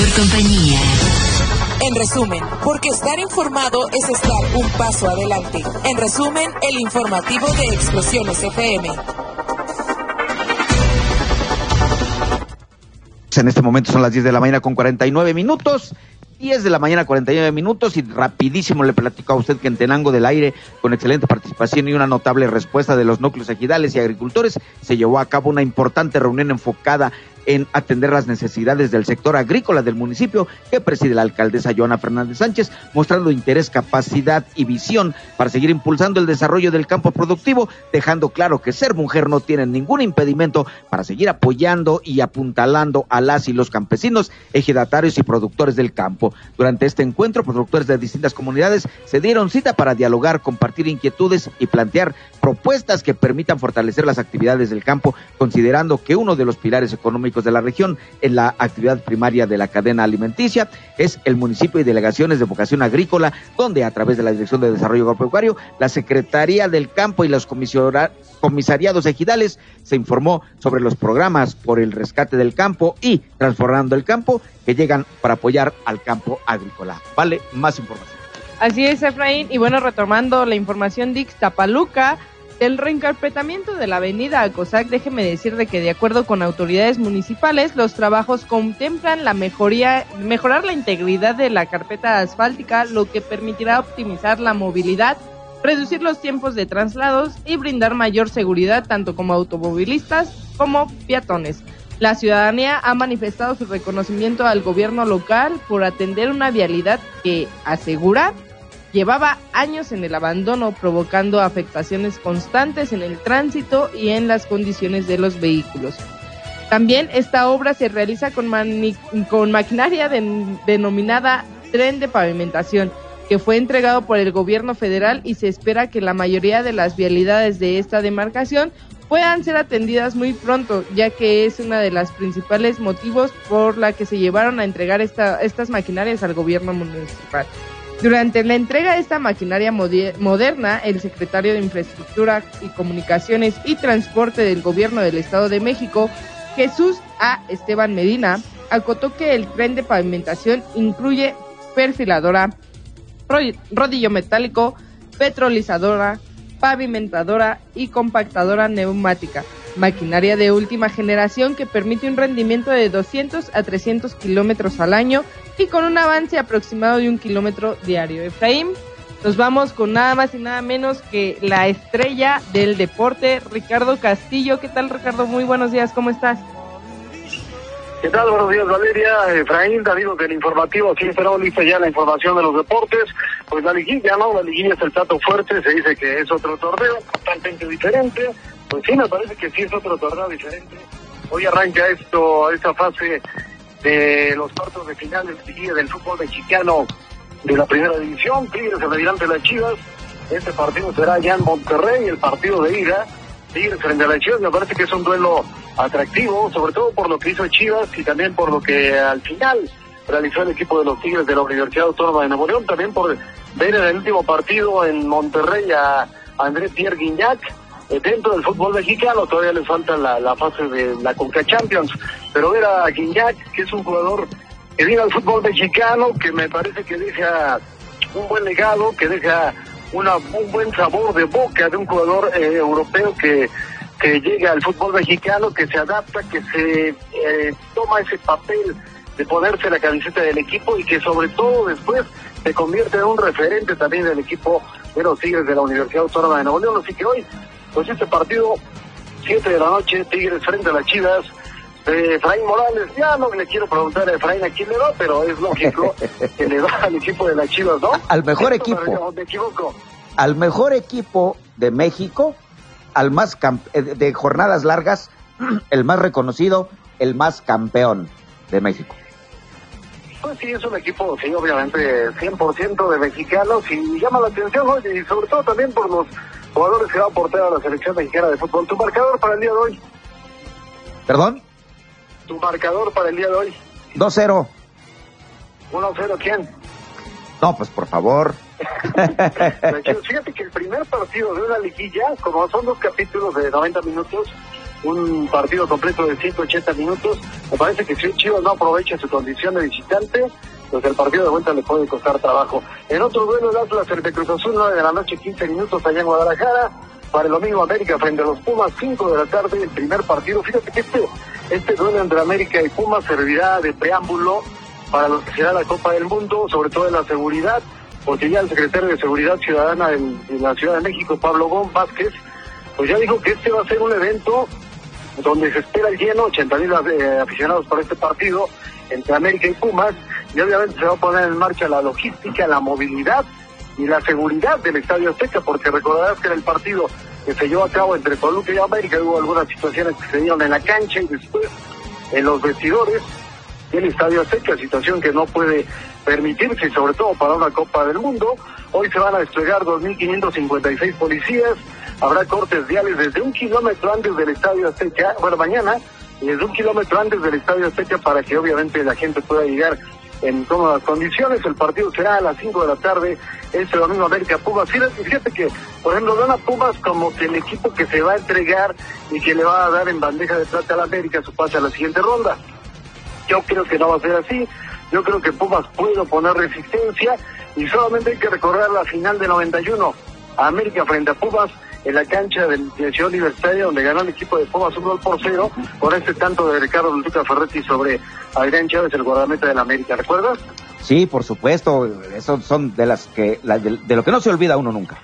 mejor compañía. En resumen, porque estar informado es estar un paso adelante. En resumen, el informativo de Explosiones FM. En este momento son las 10 de la mañana con 49 minutos. 10 de la mañana, 49 minutos, y rapidísimo le platico a usted que en Tenango del Aire, con excelente participación y una notable respuesta de los núcleos ejidales y agricultores, se llevó a cabo una importante reunión enfocada en atender las necesidades del sector agrícola del municipio, que preside la alcaldesa Joana Fernández Sánchez, mostrando interés, capacidad y visión para seguir impulsando el desarrollo del campo productivo, dejando claro que ser mujer no tiene ningún impedimento para seguir apoyando y apuntalando a las y los campesinos, ejidatarios y productores del campo. Durante este encuentro, productores de distintas comunidades se dieron cita para dialogar, compartir inquietudes y plantear propuestas que permitan fortalecer las actividades del campo, considerando que uno de los pilares económicos de la región en la actividad primaria de la cadena alimenticia es el municipio y delegaciones de vocación agrícola, donde a través de la Dirección de Desarrollo Agropecuario, la Secretaría del Campo y los comisariados ejidales se informó sobre los programas por el rescate del campo y transformando el campo que llegan para apoyar al campo agrícola. Vale, más información. Así es, Efraín, y bueno, retomando la información de Ixtapaluca, del reencarpetamiento de la avenida Alcosac, déjeme decir de que de acuerdo con autoridades municipales, los trabajos contemplan la mejorar la integridad de la carpeta asfáltica, lo que permitirá optimizar la movilidad, reducir los tiempos de traslados y brindar mayor seguridad tanto como automovilistas como peatones. La ciudadanía ha manifestado su reconocimiento al gobierno local por atender una vialidad que, asegura, llevaba años en el abandono, provocando afectaciones constantes en el tránsito y en las condiciones de los vehículos. También esta obra se realiza con maquinaria denominada tren de pavimentación, que fue entregado por el gobierno federal, y se espera que la mayoría de las vialidades de esta demarcación puedan ser atendidas muy pronto, ya que es una de las principales motivos por la que se llevaron a entregar estas maquinarias al gobierno municipal. Durante la entrega de esta maquinaria moderna, el secretario de Infraestructura y Comunicaciones y Transporte del Gobierno del Estado de México, Jesús A. Esteban Medina, acotó que el tren de pavimentación incluye perfiladora, rodillo metálico, petrolizadora, pavimentadora y compactadora neumática, maquinaria de última generación que permite un rendimiento de 200 a 300 kilómetros al año y con un avance aproximado de 1 kilómetro diario. Efraín, nos vamos con nada más y nada menos que la estrella del deporte, Ricardo Castillo. ¿Qué tal, Ricardo? Muy buenos días, ¿cómo estás? ¿Qué tal? Buenos días, Valeria, Efraín, amigos del informativo. Aquí esperamos lista ya la información de los deportes. Pues la liguilla, ¿no? La liguilla es el plato fuerte, se dice que es otro torneo totalmente diferente. Pues sí, me parece que sí es otro torneo diferente. Hoy arranca esta fase de los cuartos de final de la liguilla del fútbol mexicano de la primera división. Tigres se medirán ante las Chivas. Este partido será ya en Monterrey, el partido de ida. Tigres frente a las Chivas, me parece que es un duelo atractivo, sobre todo por lo que hizo Chivas y también por lo que al final realizó el equipo de los Tigres de la Universidad Autónoma de Nuevo León, también por ver en el último partido en Monterrey a André Pierre Gignac. Dentro del fútbol mexicano todavía le falta la fase de la Conca Champions, pero ver a Gignac, que es un jugador que viene al fútbol mexicano, que me parece que deja un buen legado, que deja un buen sabor de boca de un jugador europeo que llega al fútbol mexicano, que se adapta, que se toma ese papel de ponerse la camiseta del equipo y que sobre todo después se convierte en un referente también del equipo de los Tigres de la Universidad Autónoma de Nuevo León. Así que hoy, pues este partido, 7 de la noche, Tigres frente a las Chivas. Efraín Morales, ya no le quiero preguntar a Efraín a quién le va, pero es lógico que le va al equipo de las Chivas, ¿no? Al mejor equipo. ¿Me equivoco? Al mejor equipo de México, al más de jornadas largas, el más reconocido, el más campeón de México. Pues sí, es un equipo, sí, obviamente 100% de mexicanos, y llama la atención, ¿no? Y sobre todo también por los jugadores que va a aportar a la selección mexicana de fútbol. ¿Tu marcador para el día de hoy? ¿Perdón? ¿Tu marcador para el día de hoy? 2-0. 1-0, ¿quién? No, pues por favor. Fíjate que el primer partido de una liguilla, como son 2 capítulos de 90 minutos, un partido completo de 180 minutos. Me parece que si Chivas no aprovecha su condición de visitante, pues el partido de vuelta le puede costar trabajo. En otro duelo, el Atlas frente a Cruz Azul, 9 de la noche, 15 minutos allá en Guadalajara. Para el domingo, América frente a los Pumas, 5 de la tarde, el primer partido. Fíjate que este duelo entre América y Pumas servirá de preámbulo para lo que será la Copa del Mundo, sobre todo en la seguridad, porque ya el secretario de Seguridad Ciudadana de la Ciudad de México, Pablo Gómez Vázquez, pues ya dijo que este va a ser un evento donde se espera el lleno, 80,000 aficionados para este partido entre América y Pumas, y obviamente se va a poner en marcha la logística, la movilidad y la seguridad del Estadio Azteca, porque recordarás que en el partido que se llevó a cabo entre Toluca y América hubo algunas situaciones que se dieron en la cancha y después en los vestidores del Estadio Azteca, situación que no puede permitirse, sobre todo para una Copa del Mundo. Hoy se van a desplegar 2.556 policías, habrá cortes viales desde 1 kilómetro antes del Estadio Azteca, bueno, mañana, desde 1 kilómetro antes del Estadio Azteca para que obviamente la gente pueda llegar en cómodas condiciones. El partido será a las 5 de la tarde, este domingo América Pumas. Fíjate que, por ejemplo, dan a Pumas como que el equipo que se va a entregar y que le va a dar en bandeja de plata a la América su pase a la siguiente ronda. Yo creo que no va a ser así. Yo creo que Pumas puede oponer resistencia y solamente hay que recordar la final de 91, América frente a Pumas en la cancha de Ciudad Universitaria, donde ganó el equipo de Pumas 1-0 con este tanto de Ricardo Luca Ferretti sobre Adrián Chávez, el guardameta de la América. ¿Recuerdas? Sí, por supuesto. Esos son de de lo que no se olvida uno nunca.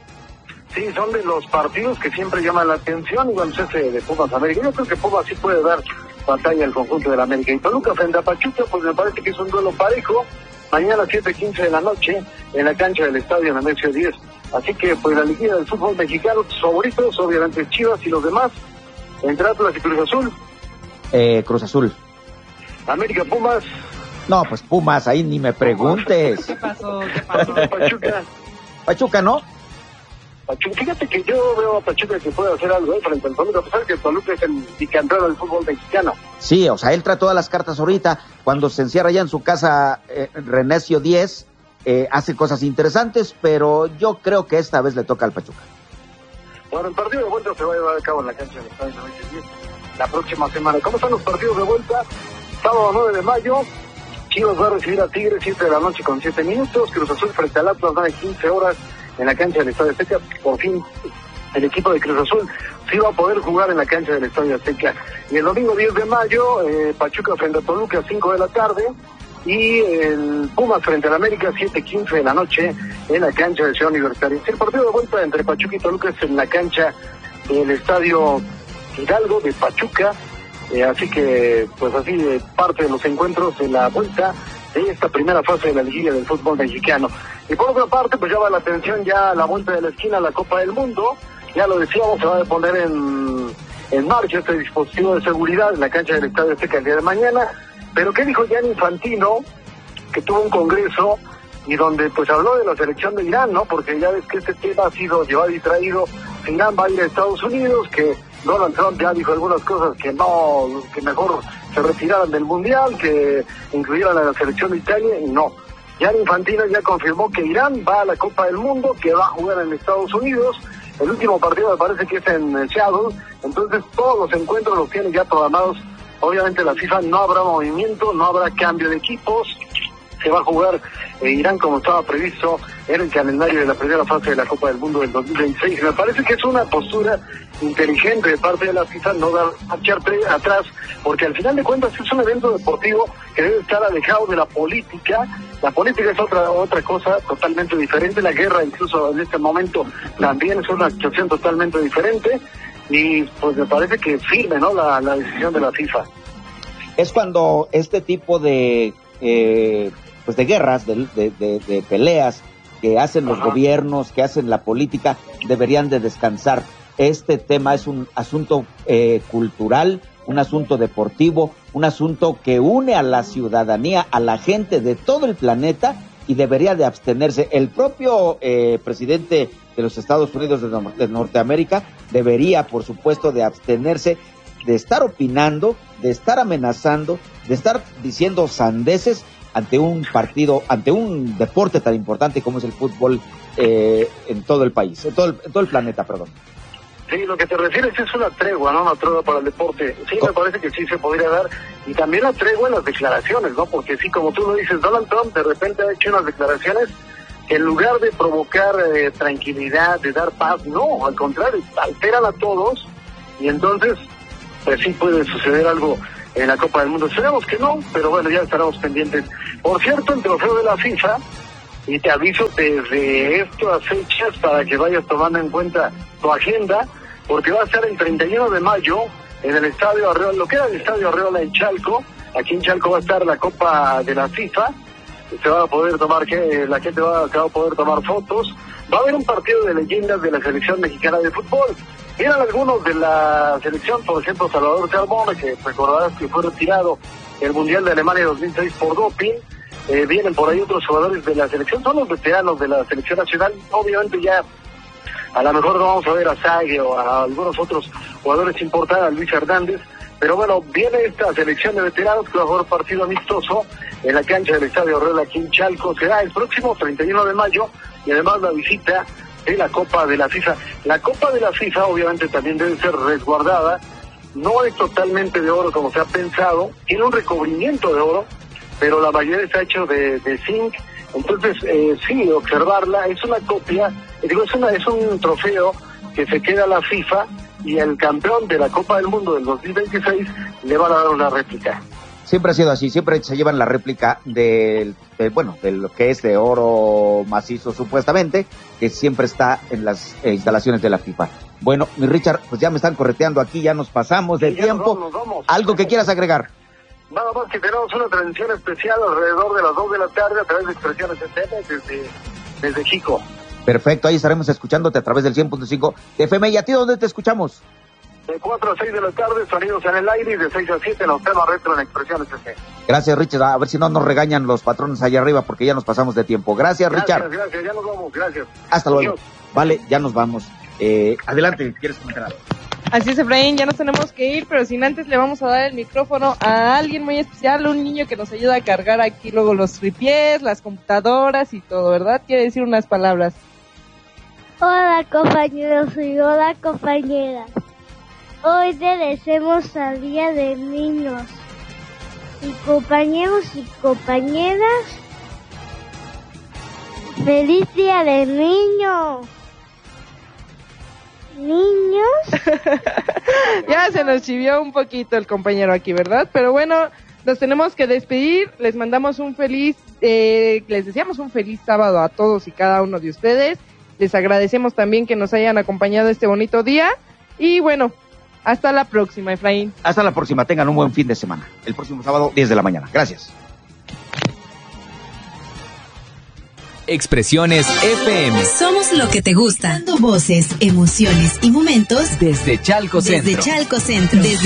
Sí, son de los partidos que siempre llaman la atención, igual ese de Pumas América. Yo creo que Pumas sí puede dar batalla al conjunto de la América. Y Toluca frente a Pachuca, pues me parece que es un duelo parejo. Mañana 7:15 de la noche en la cancha del estadio Nemesio 10. Así que pues la liguilla del fútbol mexicano, tus favoritos, obviamente Chivas y los demás, entre Atlas y Cruz Azul. Cruz Azul. América, Pumas. No, pues Pumas, ahí ni me preguntes. ¿Qué pasó? Pachuca. Pachuca, ¿no? Pachuca. Fíjate que yo veo a Pachuca que puede hacer algo frente al Toluca, a pesar que el Toluca es el bicampeón del fútbol mexicano. Sí, o sea, él trae todas las cartas ahorita. Cuando se encierra ya en su casa Renesio 10, hace cosas interesantes, pero yo creo que esta vez le toca al Pachuca. Bueno, el partido de vuelta se va a llevar a cabo en la cancha del Estadio Nemesio 10 la próxima semana. ¿Cómo están los partidos de vuelta? Sábado 9 de mayo, Chivas va a recibir a Tigres 7 de la noche con 7 minutos, Cruz Azul frente al Atlas 9:15 horas en la cancha del Estadio Azteca. Por fin el equipo de Cruz Azul sí va a poder jugar en la cancha del Estadio Azteca. Y el domingo 10 de mayo, Pachuca frente a Toluca 5 de la tarde y el Pumas frente al América 7:15 de la noche en la cancha de Ciudad Universitaria. El partido de vuelta entre Pachuca y Toluca es en la cancha del Estadio Hidalgo de Pachuca. Así que, pues así, parte de los encuentros de la vuelta de esta primera fase de la liguilla del fútbol mexicano. Y por otra parte, pues llama la atención ya la vuelta de la esquina a la Copa del Mundo. Ya lo decíamos, se va a poner en marcha este dispositivo de seguridad en la cancha del Estadio Azteca el día de mañana. Pero ¿qué dijo Gianni Infantino? Que tuvo un congreso y donde pues habló de la selección de Irán, ¿no? Porque ya ves que este tema ha sido llevado y traído. Irán va a ir a Estados Unidos, que Donald Trump ya dijo algunas cosas que mejor se retiraran del Mundial, que incluyeran a la selección de Italia, y no. Gianni Infantino ya confirmó que Irán va a la Copa del Mundo, que va a jugar en Estados Unidos. El último partido me parece que es en Seattle, entonces todos los encuentros los tienen ya programados. Obviamente la FIFA no habrá movimiento, no habrá cambio de equipos, se va a jugar Irán como estaba previsto en el calendario de la primera fase de la Copa del Mundo del 2026. Me parece que es una postura inteligente de parte de la FIFA no dar marcharte atrás, porque al final de cuentas es un evento deportivo que debe estar alejado de la política. La política es otra cosa totalmente diferente. La guerra, incluso en este momento, también es una situación totalmente diferente. Y pues me parece que firme, ¿no?, la decisión de la FIFA. Es cuando este tipo de pues de guerras, de peleas que hacen los gobiernos, que hacen la política, deberían de descansar. Este tema es un asunto cultural, un asunto deportivo, un asunto que une a la ciudadanía, a la gente de todo el planeta, y debería de abstenerse. El propio presidente de los Estados Unidos de Norteamérica debería, por supuesto, de abstenerse de estar opinando, de estar amenazando, de estar diciendo sandeces ante un partido, ante un deporte tan importante como es el fútbol en todo el país, en todo el planeta, perdón. Sí, lo que te refieres es una tregua, ¿no? Una tregua para el deporte. Sí, me parece que sí se podría dar. Y también la tregua en las declaraciones, ¿no? Porque sí, como tú lo dices, Donald Trump de repente ha hecho unas declaraciones que en lugar de provocar tranquilidad, de dar paz, no, al contrario, alteran a todos. Y entonces, pues sí puede suceder algo en la Copa del Mundo. Esperemos que no, pero bueno, ya estaremos pendientes. Por cierto, el trofeo de la FIFA, y te aviso desde estas fechas para que vayas tomando en cuenta tu agenda, porque va a estar el 31 de mayo en el Estadio Arreola, lo que era el Estadio Arreola en Chalco. Aquí en Chalco va a estar la Copa de la FIFA, se va a poder tomar, la gente va a poder tomar fotos. Va a haber un partido de leyendas de la selección mexicana de fútbol. Eran algunos de la selección, por ejemplo, Salvador Carmona, que recordarás que fue retirado el Mundial de Alemania 2006 por doping. Vienen por ahí otros jugadores de la selección, son los veteranos de la selección nacional. Obviamente ya a lo mejor no vamos a ver a Sague o a algunos otros jugadores importantes, a Luis Hernández, pero bueno, viene esta selección de veteranos que va a jugar partido amistoso en la cancha del Estadio Arreola aquí en Chalco. Será el próximo 31 de mayo y además la visita de la Copa de la FIFA. La Copa de la FIFA obviamente también debe ser resguardada, no es totalmente de oro como se ha pensado, tiene un recubrimiento de oro, pero la mayoría está hecho de zinc. Entonces, sí, observarla, es una copia, es un trofeo que se queda a la FIFA y el campeón de la Copa del Mundo del 2026 le van a dar una réplica. Siempre ha sido así, siempre se llevan la réplica de lo que es de oro macizo supuestamente, que siempre está en las instalaciones de la FIFA. Bueno, mi Richard, pues ya me están correteando aquí, ya nos pasamos de tiempo. Nos vamos. ¿Algo que quieras agregar? Nada más que tenemos una transmisión especial alrededor de las 2 de la tarde a través de Expresiones FM desde Jico. Perfecto, ahí estaremos escuchándote a través del 100.5 de FM. ¿Y a ti dónde te escuchamos? De 4 a 6 de la tarde, sonidos en el aire, y de 6 a 7 en la Octava Retro en Expresiones FM. Gracias, Richard. A ver si no nos regañan los patrones allá arriba porque ya nos pasamos de tiempo. Gracias, Richard. Gracias, ya nos vamos, gracias. Hasta luego. Adiós. Vale, ya nos vamos. Adelante, ¿quieres comentar algo? Así es, Efraín, ya nos tenemos que ir, pero sin antes le vamos a dar el micrófono a alguien muy especial, un niño que nos ayuda a cargar aquí luego los tripiés, las computadoras y todo, ¿verdad? Quiere decir unas palabras. Hola compañeros y hola compañeras. Hoy te deseamos al Día del Niños. Y compañeros y compañeras, ¡feliz Día del Niño! Niños. Ya se nos chivió un poquito el compañero aquí, ¿verdad? Pero bueno, nos tenemos que despedir. Les mandamos les deseamos un feliz sábado a todos y cada uno de ustedes. Les agradecemos también que nos hayan acompañado este bonito día. Y bueno, hasta la próxima, Efraín. Hasta la próxima, tengan un buen fin de semana. El próximo sábado, 10 de la mañana. Gracias. Expresiones FM. Somos lo que te gusta. Dando voces, emociones y momentos desde Chalco Centro. Desde Chalco Centro. Desde